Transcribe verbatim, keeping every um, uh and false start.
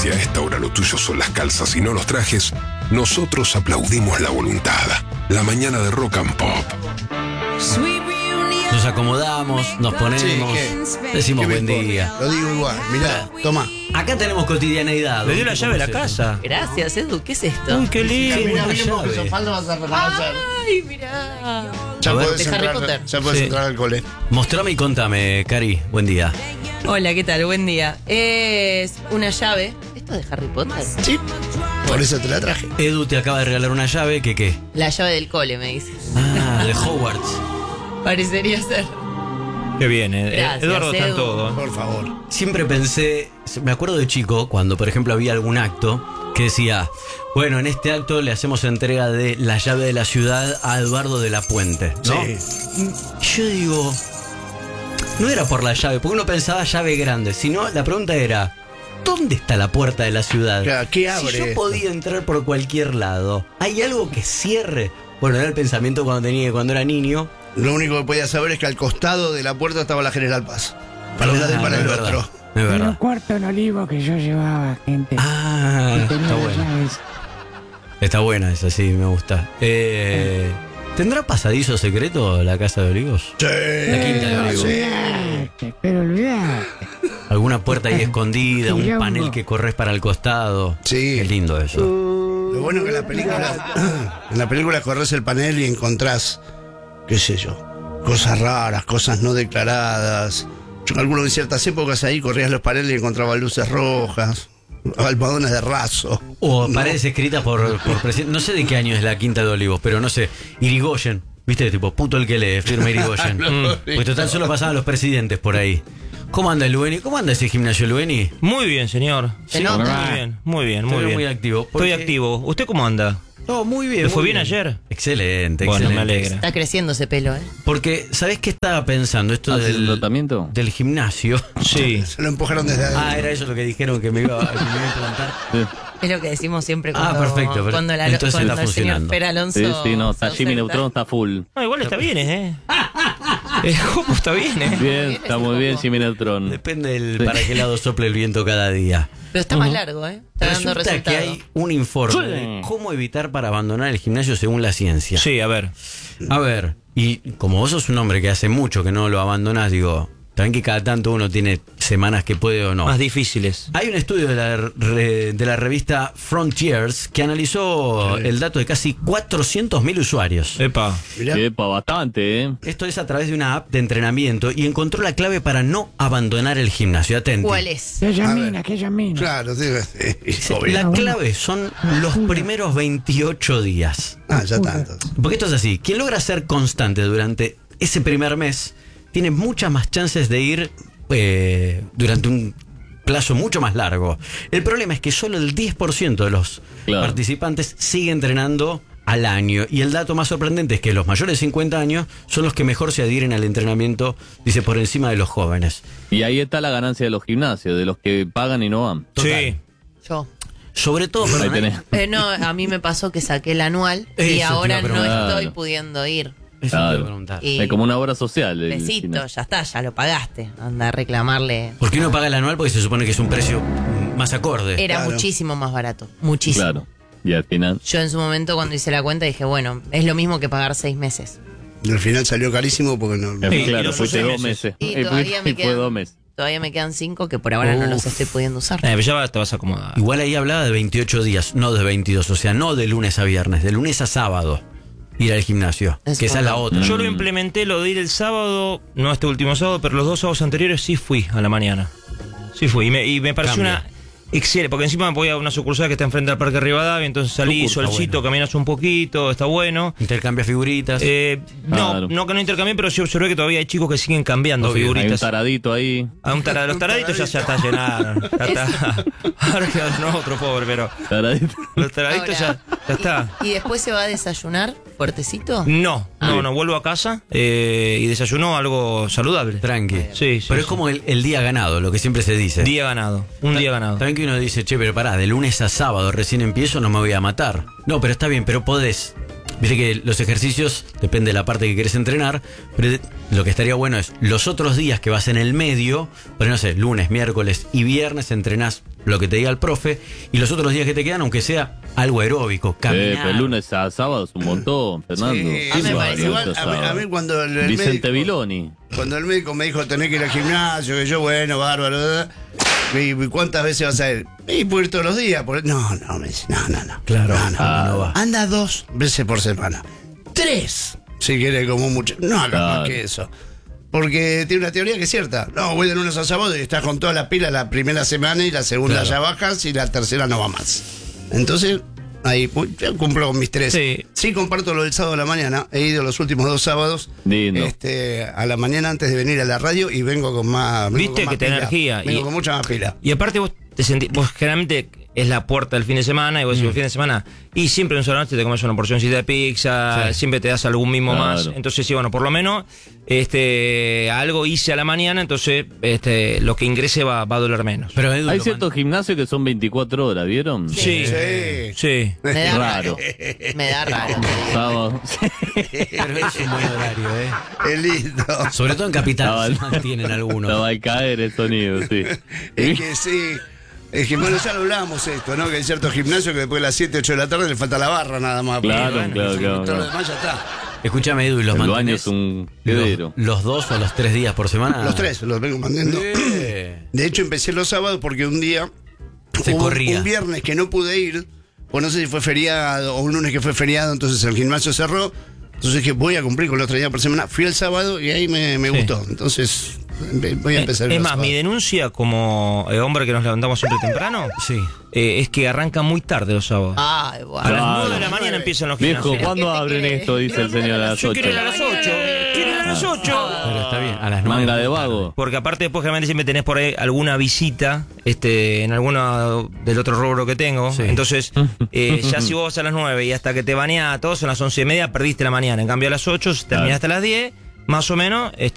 Si a esta hora lo tuyo son las calzas y no los trajes, nosotros aplaudimos la voluntad. La mañana de Rock and Pop. Nos acomodamos, nos ponemos, Sí, decimos buen importa? día. Lo digo igual, mirá, toma. Acá tenemos cotidianeidad. Le dio la llave a la ¿Cómo es casa. Gracias, Edu. ¿Qué es esto? Uy, qué lindo. Mirá, una bien porque llave. Sofá lo vas a reconocer. Ay, mirá. Ya A ver, podés de Harry entrar, Potter. ya podés Sí. entrar al cole. Mostrame y contame, Cari. Buen día. Hola, ¿qué tal? Buen día. Es una llave. ¿Esto es de Harry Potter? Sí, por eso te la traje. Edu te acaba de regalar una llave que qué. La llave del cole, me dices. Ah, de Hogwarts. Parecería ser. Qué bien, eh. Gracias, Eduardo está en Edu. todo. ¿eh? Por favor. Siempre pensé, me acuerdo de chico, cuando por ejemplo había algún acto que decía, bueno, en este acto le hacemos entrega de la llave de la ciudad a Eduardo de la Puente, ¿no? Sí. Yo digo, no era por la llave, porque uno pensaba llave grande, sino la pregunta era, ¿dónde está la puerta de la ciudad? Claro, ¿qué abre Si yo esto? podía entrar por cualquier lado, ¿hay algo que cierre? Bueno, era el pensamiento cuando tenía, cuando era niño. Lo único que podías saber es que al costado de la puerta estaba la General Paz. Para un lado y Ah, para es el verdad, otro. Es Era un verdad. cuarto en olivo que yo llevaba, gente. Ah, Y tenía está las bueno. llaves. Está buena esa, sí, me gusta. Eh, ¿Tendrá pasadizo secreto la Casa de Olivos? Sí. La Quinta de Olivos. Sí. Olvidate, pero olvidate. ¿Alguna puerta ahí escondida? ¿Un Quilombo. panel que corres para el costado? Sí. Qué lindo eso. Lo bueno es que en la película, en la película corres el panel y encontrás, qué sé yo, cosas raras, cosas no declaradas. Yo calculo que en ciertas épocas ahí corrías los paneles y encontrabas luces rojas, almohadones de raso. O No. paredes escritas por, por presidente. No sé de qué año es la Quinta de Olivos, pero no sé. Irigoyen. ¿Viste? Tipo, puto el que lee, firma Irigoyen. No, Pues total solo pasaban los presidentes por ahí. ¿Cómo anda el Lueni? ¿Cómo anda ese gimnasio Lueni? Muy bien, señor. Se Sí, nota. muy bien, muy bien, muy Te veo bien. muy activo. Estoy porque- activo. ¿Usted cómo anda? No, muy bien. ¿Le fue muy bien ayer? Excelente, Bueno, excelente. me alegra. Está creciendo ese pelo, ¿eh? Porque, ¿sabés qué estaba pensando? Esto ¿Haces un del, tratamiento? del gimnasio. Sí. Se lo empujaron desde ahí. Ah, era eso lo que dijeron que me iba, que me iba a implantar. Sí, Es lo que decimos siempre Ah, cuando, perfecto, pero cuando, la, entonces cuando está el señor funcionando. Per Alonso. sí, sí, no, está se Jimmy ausenta. Neutron, está full. No, igual está bien, ¿eh? Eh, ¿Cómo está bien, eh? Bien, bien está ese muy bien poco. Jimmy Neutron. Depende del Sí. para qué lado sople el viento cada día. Pero está más largo, ¿eh? Está dando Resulta que resultado. hay un informe Sí. de cómo evitar para abandonar el gimnasio según la ciencia. Sí, a ver. A ver, y como vos sos un hombre que hace mucho que no lo abandonás, digo, también que cada tanto uno tiene semanas que puede o no. Más difíciles. Hay un estudio de la, re- de la revista Frontiers que analizó el dato de casi cuatrocientos mil usuarios. Epa. Mirá. Epa, bastante, ¿eh? Esto es a través de una app de entrenamiento y encontró la clave para no abandonar el gimnasio. Atenti. ¿Cuál es? Aquella A mina, ver. aquella mina. Claro, sí, sí, Dice, obvio. la clave son los primeros veintiocho días. Ah, ya tanto. Porque esto es así. Quien logra ser constante durante ese primer mes tiene muchas más chances de ir eh, durante un plazo mucho más largo. El problema es que solo el diez por ciento de los Claro. participantes sigue entrenando al año. Y el dato más sorprendente es que los mayores de cincuenta años son los que mejor se adhieren al entrenamiento, dice, por encima de los jóvenes. Y ahí está la ganancia de los gimnasios, de los que pagan y no van. Sí. Yo. Sobre todo, Ahí perdón, tenés. Eh, no, a mí me pasó que saqué el anual Eso te y iba a ahora no preguntar. estoy pudiendo ir. eso te iba a Claro. preguntar. Y Es como una obra social. el besito, gimnasio. ya está, ya lo pagaste. Anda a reclamarle. ¿Por qué no paga el anual? Porque se supone que es un precio mm, más acorde. Era Claro. muchísimo más barato. Muchísimo. Claro. Y al final. Yo en su momento cuando hice la cuenta dije, bueno, es lo mismo que pagar seis meses. Y al final salió carísimo porque no. Sí, y claro, los fuiste seis dos meses. meses. Y Eh, todavía me y fue quedan- dos meses. Todavía me quedan cinco que por ahora no los Uf. estoy pudiendo usar. Eh, pero ya va- te vas a acomodar. Igual ahí hablaba de veintiocho días, no de veintidós. O sea, no de lunes a viernes, de lunes a sábado. Ir al gimnasio. Es que esa es la bueno. otra. Yo lo implementé lo de ir el sábado, no este último sábado, pero los dos sábados anteriores sí fui a la mañana. Sí fui. Y me, y me pareció Cambia. una excelente, porque encima me voy a una sucursal que está enfrente al Parque Rivadavia, entonces salí, Sucursal, solcito, bueno. caminas un poquito, está bueno. Intercambia figuritas. Eh, no, Claro. no que no intercambié, pero sí observé que todavía hay chicos que siguen cambiando Obvio, Hay un figuritas. taradito ahí. A un tara- los taraditos ya se está llenando. Ya está. Ahora queda no otro pobre, pero Taradito. los taraditos Ahora, ya, ya está. ¿Y, y después se va a desayunar fuertecito? No, no, Ah. no, vuelvo a casa eh, y desayuno algo saludable. Tranqui. Sí, sí, Pero es sí. como el, el día ganado, lo que siempre se dice. Día ganado, un día ganado. También que uno dice, che, pero pará, de lunes a sábado recién empiezo, no me voy a matar. No, pero está bien, pero podés. Viste que los ejercicios depende de la parte que querés entrenar, pero lo que estaría bueno es los otros días que vas en el medio, pero no sé, lunes, miércoles y viernes entrenás lo que te diga el profe, y los otros días que te quedan, aunque sea algo aeróbico, Eh, caminar. pero lunes a sábado es un montón, Fernando. Sí, a mí me va parece. lunes igual, a a mí, a sábado? mí cuando el, el Vicente médico, Viloni. cuando el médico me dijo tenés que ir al gimnasio, que yo, bueno, bárbaro, ¿verdad? Y ¿cuántas veces vas a ir? Y puedo ir todos los días. por- No, no, me dice, no, no, no. Claro, no, no. ah, no va. Anda dos veces por semana. Tres, si quiere, como mucho. No hagas Claro. más que eso. Porque tiene una teoría que es cierta. No, voy de lunes a sábado y estás con toda la pila la primera semana y la segunda Claro. ya bajas y la tercera no va más. Entonces, ahí uy, ya cumplo con mis tres. Sí. Sí, comparto lo del sábado a la mañana. He ido los últimos dos sábados. Lindo. Este, a la mañana antes de venir a la radio y vengo con más. vengo Viste con más que te da pila. energía. Vengo Y- con mucha más pila. Y aparte vos te sentís, vos generalmente es la puerta del fin de semana y vos decís el fin de semana y siempre en un solo noche te comes una porcioncita de pizza, Sí. siempre te das algún mimo Claro. más. Entonces sí, bueno, por lo menos este algo hice a la mañana, entonces este lo que ingrese va, va a doler menos. Pero Edu, Hay lo ciertos gimnasios que son veinticuatro horas, ¿vieron? Sí. Sí. Sí. Me da Raro. raro. Me da raro. Sábado. Pero es un buen horario, ¿eh? Es lindo. Sobre todo en Capital Estaba- se mantienen algunos. Estaba a caer el sonido, sí. Es que sí. Es que bueno, ya lo hablábamos esto, ¿no? Que hay ciertos gimnasios que después de las siete, ocho de la tarde le falta la barra nada más. Claro, Porque, claro, claro, Todo lo claro. demás ya está. Escúchame, Edu, ¿y los El baño mantenés es un quedero. los, los dos o los tres días por semana? Los tres los vengo manteniendo. Eh. De hecho, empecé los sábados porque un día. Se hubo corría. Un viernes que no pude ir, o no sé si fue feriado, o un lunes que fue feriado, entonces el gimnasio cerró. Entonces dije, voy a cumplir con los tres días por semana. Fui el sábado y ahí me, me Sí. gustó. Entonces, empe- voy a empezar Es los más, mi sábados. denuncia como eh, hombre que nos levantamos siempre temprano Sí. eh, es que arranca muy tarde los sábados. Ay, A bueno. las Claro. nueve de la mañana empiezan los Viejo, gimnasios. ¿cuándo ¿Qué te abren quiere? esto? Dice el señor a las Yo ocho. quiero ir a las ocho. Quiero ir a las ocho. Pero está bien, a las nueve. Manga de vago. Porque aparte después generalmente siempre tenés por ahí alguna visita este, en alguno del otro rubro que tengo. Sí. Entonces, eh, ya si vos vas a las nueve y hasta que te bañás todos son las once y media, perdiste la mañana. En cambio a las ocho, terminaste a las diez, más o menos, este,